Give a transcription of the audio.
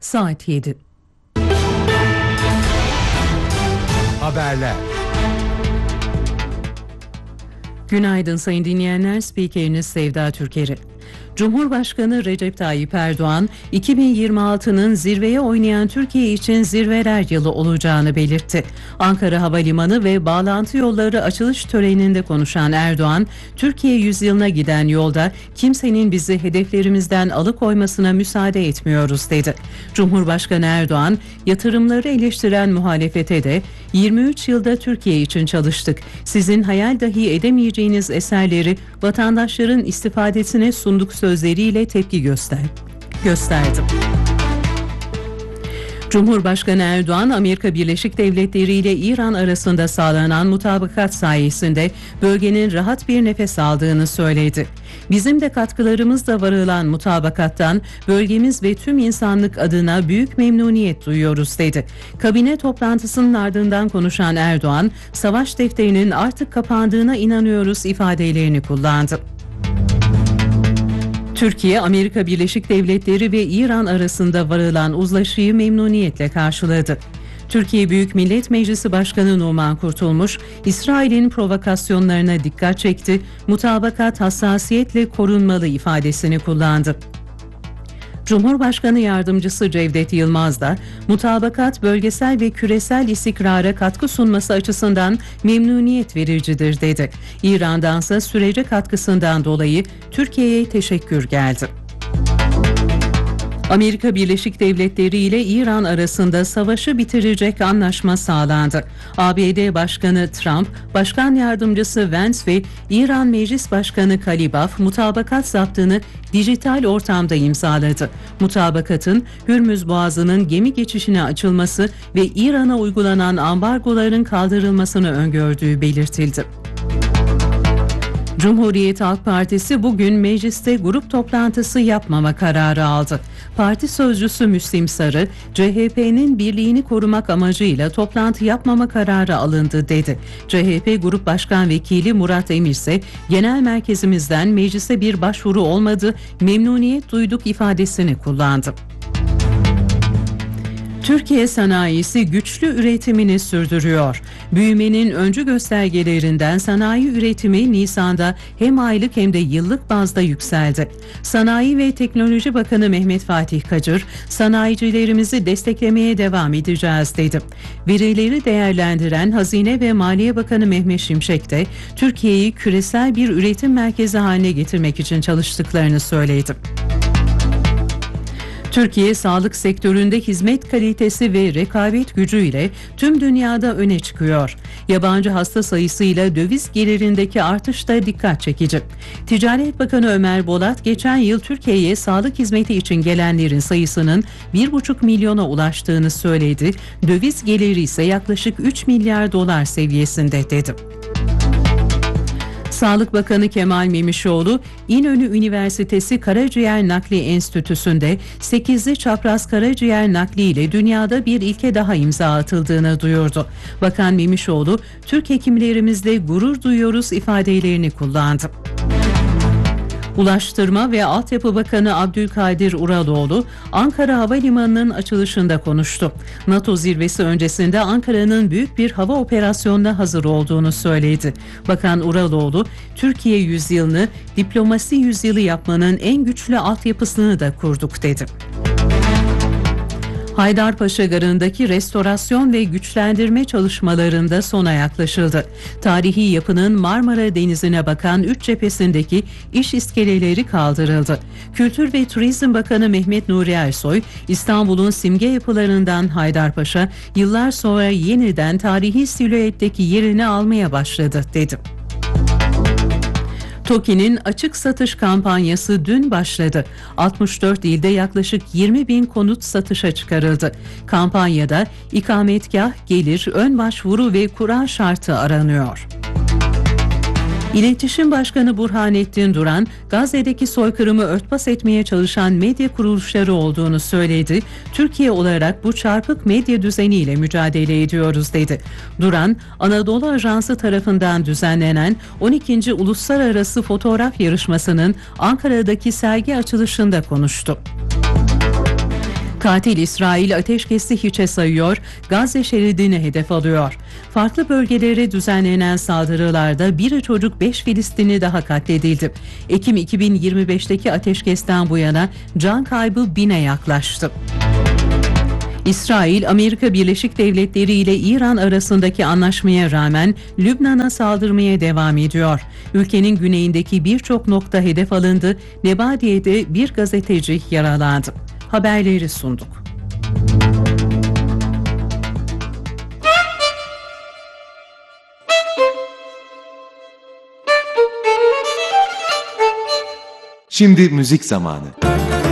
Saat 7. Haberler. Günaydın sayın dinleyenler, spikeriniz Sevda Türkeri. Cumhurbaşkanı Recep Tayyip Erdoğan, 2026'nın zirveye oynayan Türkiye için zirveler yılı olacağını belirtti. Ankara Havalimanı ve bağlantı yolları açılış töreninde konuşan Erdoğan, Türkiye yüzyılına giden yolda kimsenin bizi hedeflerimizden alıkoymasına müsaade etmiyoruz dedi. Cumhurbaşkanı Erdoğan, yatırımları eleştiren muhalefete de 23 yılda Türkiye için çalıştık. Sizin hayal dahi edemeyeceğiniz eserleri vatandaşların istifadesine sunduk sözleriyle tepki gösterdi. Cumhurbaşkanı Erdoğan, Amerika Birleşik Devletleri ile İran arasında sağlanan mutabakat sayesinde bölgenin rahat bir nefes aldığını söyledi. Bizim de katkılarımızla varılan mutabakattan bölgemiz ve tüm insanlık adına büyük memnuniyet duyuyoruz dedi. Kabine toplantısının ardından konuşan Erdoğan, savaş defterinin artık kapandığına inanıyoruz ifadelerini kullandı. Türkiye, Amerika Birleşik Devletleri ve İran arasında varılan uzlaşıyı memnuniyetle karşıladı. Türkiye Büyük Millet Meclisi Başkanı Numan Kurtulmuş, İsrail'in provokasyonlarına dikkat çekti, mutabakat hassasiyetle korunmalı ifadesini kullandı. Cumhurbaşkanı Yardımcısı Cevdet Yılmaz da mutabakat bölgesel ve küresel istikrara katkı sunması açısından memnuniyet vericidir dedi. İran'dansa sürece katkısından dolayı Türkiye'ye teşekkür geldi. Amerika Birleşik Devletleri ile İran arasında savaşı bitirecek anlaşma sağlandı. ABD Başkanı Trump, Başkan Yardımcısı Vance ve İran Meclis Başkanı Kalibaf mutabakat zaptını dijital ortamda imzaladı. Mutabakatın Hürmüz Boğazı'nın gemi geçişine açılması ve İran'a uygulanan ambargoların kaldırılmasını öngördüğü belirtildi. Cumhuriyet Halk Partisi bugün mecliste grup toplantısı yapmama kararı aldı. Parti sözcüsü Müslim Sarı, CHP'nin birliğini korumak amacıyla toplantı yapmama kararı alındı dedi. CHP Grup Başkan Vekili Murat Emir ise genel merkezimizden meclise bir başvuru olmadı, memnuniyet duyduk ifadesini kullandı. Türkiye sanayisi güçlü üretimini sürdürüyor. Büyümenin öncü göstergelerinden sanayi üretimi Nisan'da hem aylık hem de yıllık bazda yükseldi. Sanayi ve Teknoloji Bakanı Mehmet Fatih Kacır, sanayicilerimizi desteklemeye devam edeceğiz dedi. Verileri değerlendiren Hazine ve Maliye Bakanı Mehmet Şimşek de Türkiye'yi küresel bir üretim merkezi haline getirmek için çalıştıklarını söyledi. Türkiye, sağlık sektöründe hizmet kalitesi ve rekabet gücüyle tüm dünyada öne çıkıyor. Yabancı hasta sayısıyla döviz gelirindeki artış da dikkat çekici. Ticaret Bakanı Ömer Bolat, geçen yıl Türkiye'ye sağlık hizmeti için gelenlerin sayısının 1,5 milyona ulaştığını söyledi. Döviz geliri ise yaklaşık 3 milyar dolar seviyesinde dedi. Sağlık Bakanı Kemal Memişoğlu, İnönü Üniversitesi Karaciğer Nakli Enstitüsü'nde 8'li çapraz karaciğer nakli ile dünyada bir ilke daha imza atıldığını duyurdu. Bakan Memişoğlu, Türk hekimlerimizle gurur duyuyoruz ifadelerini kullandı. Ulaştırma ve Altyapı Bakanı Abdülkadir Uraloğlu, Ankara Havalimanı'nın açılışında konuştu. NATO zirvesi öncesinde Ankara'nın büyük bir hava operasyonuna hazır olduğunu söyledi. Bakan Uraloğlu, Türkiye yüzyılını diplomasi yüzyılı yapmanın en güçlü altyapısını da kurduk dedi. Haydarpaşa Garı'ndaki restorasyon ve güçlendirme çalışmalarında sona yaklaşıldı. Tarihi yapının Marmara Denizi'ne bakan 3 cephesindeki iş iskeleleri kaldırıldı. Kültür ve Turizm Bakanı Mehmet Nuri Ersoy, İstanbul'un simge yapılarından Haydarpaşa, yıllar sonra yeniden tarihi silüetteki yerini almaya başladı dedi. TOKİ'nin açık satış kampanyası dün başladı. 64 ilde yaklaşık 20 bin konut satışa çıkarıldı. Kampanyada ikametgah, gelir, ön başvuru ve kura şartı aranıyor. İletişim Başkanı Burhanettin Duran, Gazze'deki soykırımı örtbas etmeye çalışan medya kuruluşları olduğunu söyledi. Türkiye olarak bu çarpık medya düzeniyle mücadele ediyoruz dedi. Duran, Anadolu Ajansı tarafından düzenlenen 12. Uluslararası Fotoğraf Yarışması'nın Ankara'daki sergi açılışında konuştu. Katil İsrail ateşkesi hiçe sayıyor, Gazze şeridini hedef alıyor. Farklı bölgelere düzenlenen saldırılarda biri çocuk 5 Filistinli daha katledildi. Ekim 2025'teki ateşkesten bu yana can kaybı 1000'e yaklaştı. İsrail, Amerika Birleşik Devletleri ile İran arasındaki anlaşmaya rağmen Lübnan'a saldırmaya devam ediyor. Ülkenin güneyindeki birçok nokta hedef alındı, Nebadiye'de bir gazeteci yaralandı. Haberleri sunduk. Şimdi müzik zamanı.